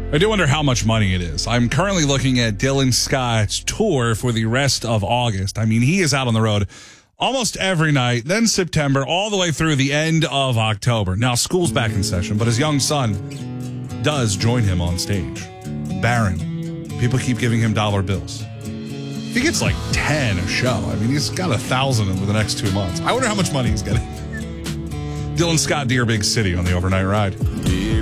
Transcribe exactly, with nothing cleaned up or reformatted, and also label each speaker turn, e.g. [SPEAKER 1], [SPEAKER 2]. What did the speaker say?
[SPEAKER 1] I do wonder how much money it is. I'm currently looking at Dylan Scott's tour for the rest of August. I mean, he is out on the road almost every night, then September, all the way through the end of October. Now, school's back in session, but his young son does join him on stage. Barron. People keep giving him dollar bills. If he gets like ten a show, I mean, he's got a thousand over the next two months. I wonder how much money he's getting. Dylan Scott, Dear Big City on the Overnight Ride.